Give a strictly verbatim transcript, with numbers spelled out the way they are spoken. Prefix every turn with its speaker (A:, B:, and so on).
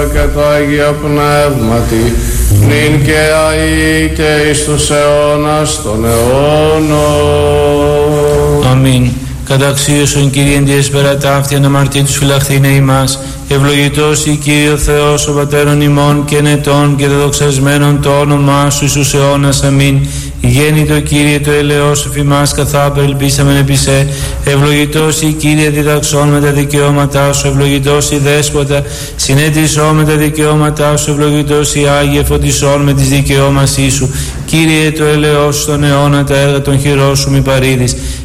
A: και το Άγιο Πνεύματι, νυν και αεί και εις τους αιώνας των αιώνων.
B: Αμήν. Καταξίωσον Κύριε εν διες περατάφτη αναμαρτήτους φυλαχθήνε ημάς. Ευλογητός η Κύριο Θεός ο Πατέρων ημών και νετών και δεδοξασμένων το όνομά Σου εις τους αιώνας. Αμήν. Γέννητο Κύριε το ελεός εφημάς καθάπερ ελπίσαμεν επί σε. Ευλογητός η Κύριε διδαξών με τα δικαιώματά Σου. Ευλογητός η Δέσποτα συνέτησόν με τα δικαιώματά Σου. Ευλογητός η Άγιε φωτισόν με τις δικαιώμασή Σου. Κύριε το ελεός στον αιώνα τα έργα των χειρών Σου μη παρήδεις.